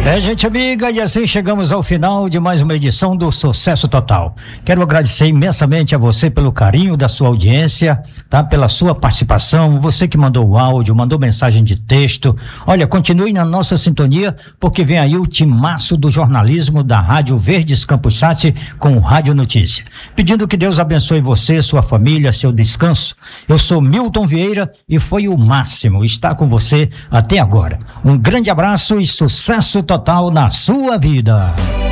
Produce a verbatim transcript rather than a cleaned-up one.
É, gente amiga, e assim chegamos ao final de mais uma edição do Sucesso Total. Quero agradecer imensamente a você pelo carinho da sua audiência, tá? Pela sua participação, você que mandou o áudio, mandou mensagem de texto. Olha, continue na nossa sintonia, porque vem aí o timaço do jornalismo da Rádio Verdes Campos Sat com o Rádio Notícia. Pedindo que Deus abençoe você, sua família, seu descanso. Eu sou Milton Vieira e foi o máximo estar com você até agora. Um grande abraço e sucesso total na sua vida.